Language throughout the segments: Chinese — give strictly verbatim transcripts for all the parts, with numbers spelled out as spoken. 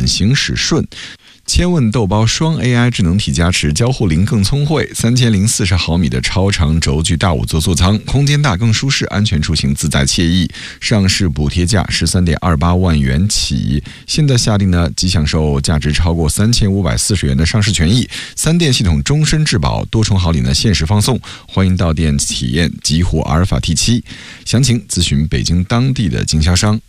稳行驶顺。千问豆包双 A I 智能体加持，交互灵更聪慧，三千零四十毫米的超长轴距大五座座舱，空间大更舒适，安全出行自在惬意。上市补贴价十三点二八万元起，现在下定呢，即享受价值超过三千五百四十元的上市权益，三电系统终身质保，多重好礼呢限时放送，欢迎到店体验极狐阿尔法 T 七，详情咨询北京当地的经销商。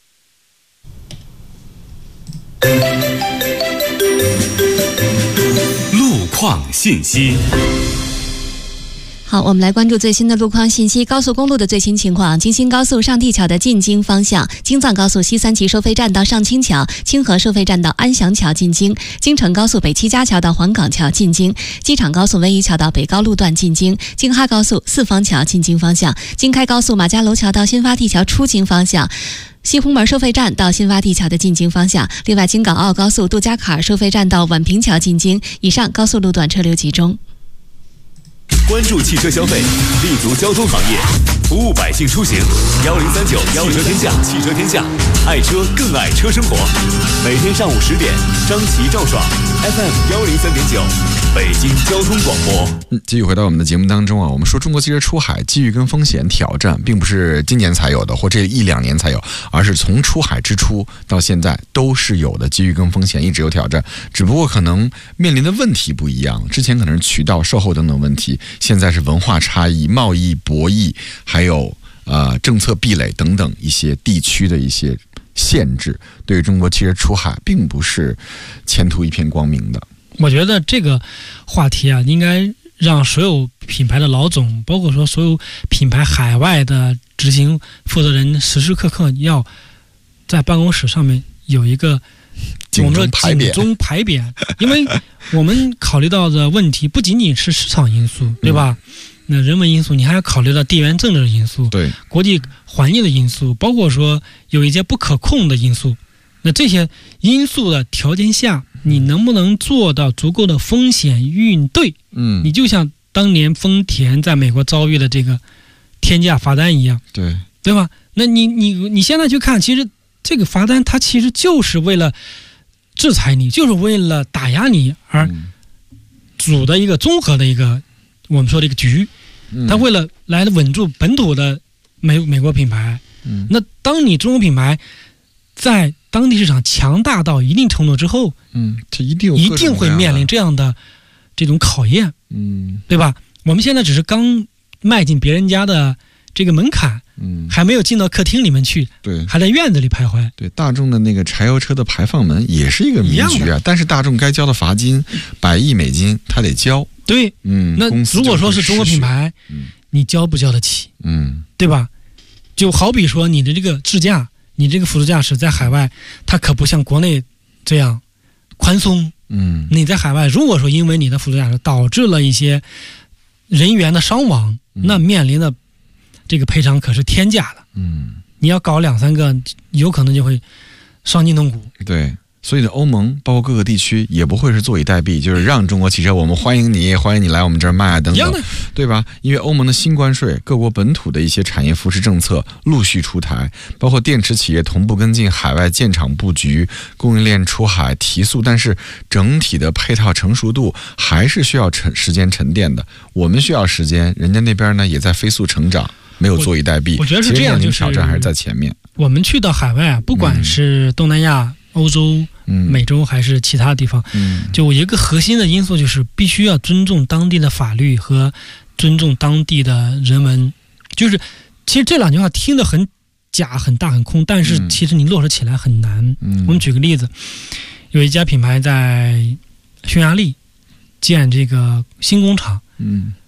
路况信息。 好，我们来关注最新的路况信息。高速公路的最新情况：京新高速上地桥的进京方向，京藏高速西三旗收费站到上清桥，清河收费站到安祥桥进京，京承高速北七家桥到黄岗桥进京，机场高速文沂桥到北高路段进京，京哈高速四方桥进京方向，京开高速马家楼桥到新发地桥出京方向。西红门收费站到新发地桥的进京方向，另外京港澳高速杜家坎收费站到宛平桥进京。以上高速路段车流集中。 关注汽车消费，立足交通行业，服务百姓出行。幺零三九汽车天下，汽车天下，爱车更爱车生活。每天上午十点，张琪赵爽 F M 幺零三点九，北京交通广播。 嗯，继续回到我们的节目当中啊，我们说中国汽车出海机遇跟风险挑战，并不是今年才有的，或这一两年才有，而是从出海之初到现在都是有的。机遇跟风险一直有挑战，只不过可能面临的问题不一样。之前可能是渠道、售后等等问题，现在是文化差异、贸易博弈，还有呃政策壁垒等等一些地区的一些限制，对于中国汽车出海并不是前途一片光明的。 我觉得这个话题啊，应该让所有品牌的老总，包括说所有品牌海外的执行负责人，时时刻刻要在办公室上面有一个我们说警钟牌匾，因为我们考虑到的问题不仅仅是市场因素，对吧？嗯，那人文因素，你还要考虑到地缘政治的因素， 对， 国际环境的因素，包括说有一些不可控的因素。那这些因素的条件下，你能不能做到足够的风险应对？嗯，你就像当年丰田在美国遭遇的这个天价罚单一样，对对吧？那你你你现在去看，其实这个罚单它其实就是为了制裁你，就是为了打压你而组的一个综合的一个我们说的一个局，它为了来稳住本土的美美国品牌。嗯，那当你中国品牌在当地市场强大到一定程度之后，嗯，这一定有一定会面临这样的这种考验，嗯，对吧？我们现在只是刚迈进别人家的这个门槛，嗯，还没有进到客厅里面去，对，还在院子里徘徊。对， 大众的那个柴油车的排放门也是一个迷局啊，但是大众该交的罚金百亿美金，他得交。对，嗯， 那如果说是中国品牌，嗯，你交不交得起？嗯，对吧？就好比说你的这个智驾。你这个辅助驾驶在海外，它可不像国内这样宽松。嗯，你在海外，如果说因为你的辅助驾驶导致了一些人员的伤亡，嗯，那面临的这个赔偿可是天价的。嗯，你要搞两三个，有可能就会伤筋动骨。对。 所以呢，欧盟包括各个地区也不会是坐以待毙，就是让中国汽车我们欢迎你，欢迎你来我们这儿卖啊等等，对吧？因为欧盟的新关税、各国本土的一些产业扶持政策陆续出台，包括电池企业同步跟进海外建厂布局、供应链出海提速，但是整体的配套成熟度还是需要沉时间沉淀的。我们需要时间，人家那边呢也在飞速成长，没有坐以待毙。 我觉得是这样，就是挑战还是在前面。 我们去到海外啊，不管是东南亚、嗯、欧洲、嗯、美洲还是其他地方，嗯，就一个核心的因素就是必须要尊重当地的法律和尊重当地的人文。就是其实这两句话听得很假、很大、很空，但是其实你落实起来很难。嗯，我们举个例子，有一家品牌在匈牙利建这个新工厂，嗯，